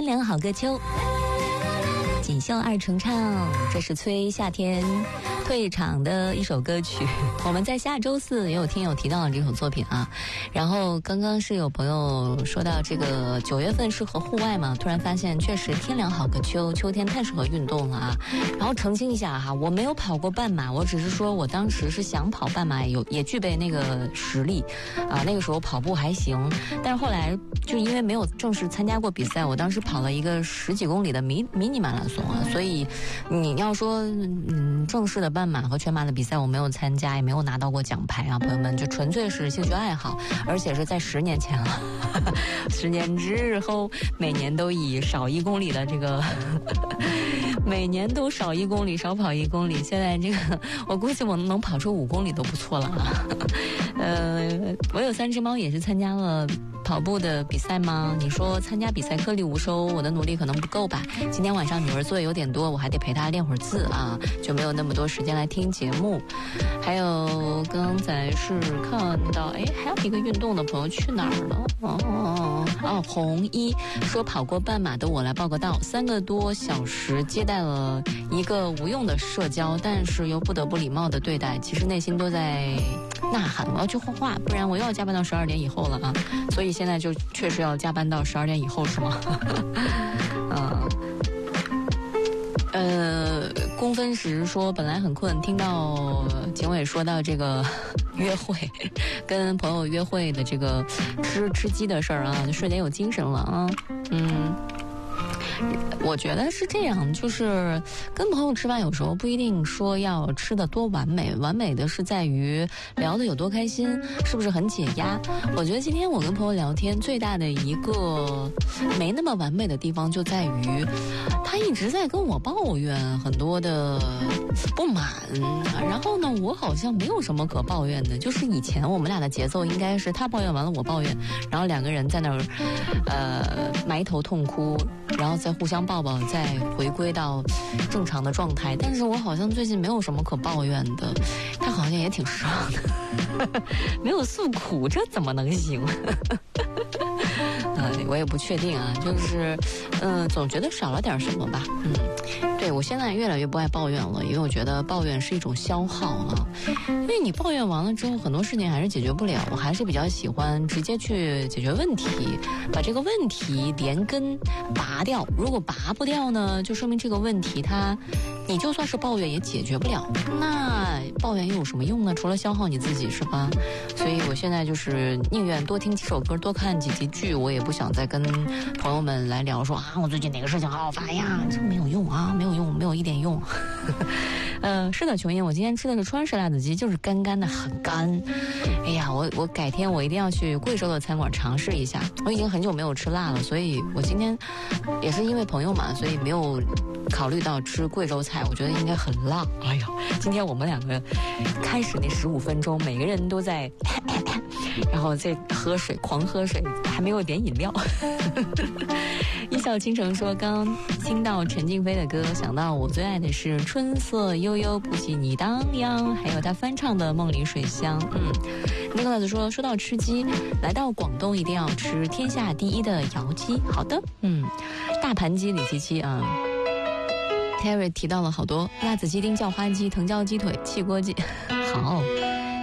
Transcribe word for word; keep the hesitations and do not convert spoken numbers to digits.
天凉好个秋，锦绣二重唱，这是崔夏天退场的一首歌曲。我们在下周四也有听友提到了这首作品啊。然后刚刚是有朋友说到这个九月份适合户外嘛，突然发现确实天凉好个秋，秋天太适合运动了啊。然后澄清一下哈，我没有跑过半马，我只是说我当时是想跑半马，有也具备那个实力啊。那个时候跑步还行，但是后来就因为没有正式参加过比赛，我当时跑了一个十几公里的迷迷你马拉松啊，所以你要说嗯正式的半马和全马的比赛我没有参加，也没有拿到过奖牌啊，朋友们，就纯粹是兴趣爱好，而且是在十年前了。十年之后，每年都以少一公里的这个，每年都少一公里，少跑一公里。现在这个，我估计我能跑出五公里都不错了啊。呃，我有三只猫也是参加了跑步的比赛吗？你说参加比赛颗粒无收，我的努力可能不够吧。今天晚上女儿作业有点多，我还得陪她练会儿字啊，就没有那么多时间来听节目。还有刚才是看到，哎，还有一个运动的朋友去哪儿了？哦哦哦，红一说跑过半马的我来报个到，三个多小时接待了一个无用的社交，但是又不得不礼貌的对待，其实内心都在呐喊，我要去画画，不然我又要加班到十二点以后了啊！所以现在就确实要加班到十二点以后，是吗？嗯。呃，公分时说本来很困，听到景伟说到这个约会，跟朋友约会的这个吃吃鸡的事儿啊，就瞬间有精神了啊。嗯，我觉得是这样，就是跟朋友吃饭有时候不一定说要吃的多完美，完美的是在于聊的有多开心，是不是很解压。我觉得今天我跟朋友聊天最大的一个没那么完美的地方就在于他一直在跟我抱怨很多的不满，然后呢我好像没有什么可抱怨的，就是以前我们俩的节奏应该是他抱怨完了我抱怨，然后两个人在那儿呃埋头痛哭，然后再互相抱抱，再回归到正常的状态。但是我好像最近没有什么可抱怨的，他好像也挺失望的没有诉苦，这怎么能行呃，我也不确定啊，就是嗯、呃，总觉得少了点什么吧。嗯，对，我现在越来越不爱抱怨了，因为我觉得抱怨是一种消耗啊。因为你抱怨完了之后，很多事情还是解决不了，我还是比较喜欢直接去解决问题，把这个问题连根拔掉。如果拔不掉呢，就说明这个问题它你就算是抱怨也解决不了，那抱怨又有什么用呢？除了消耗你自己，是吧？所以我现在就是宁愿多听几首歌，多看几集剧，我也不想再跟朋友们来聊说啊，我最近哪个事情好好烦呀，这没有用啊，没有用，没有一点用。呃，是的，琼英，我今天吃的是川式辣子鸡，就是干干的，很干。哎呀，我我改天我一定要去贵州的餐馆尝试一下。我已经很久没有吃辣了，所以我今天也是因为朋友嘛，所以没有考虑到吃贵州菜，我觉得应该很辣。哎呀，今天我们两个开始那十五分钟，每个人都在然后再喝水，狂喝水，还没有点饮料。一笑倾城说，刚听到陈静飞的歌，想到我最爱的是春色悠悠不及你荡漾，还有他翻唱的梦里水乡。嗯，那个老子说，说到吃鸡，来到广东一定要吃天下第一的窑鸡。好的，嗯，大盘鸡李七七啊。Terry 提到了好多辣子鸡丁、叫花鸡、藤椒鸡腿、汽锅鸡，好。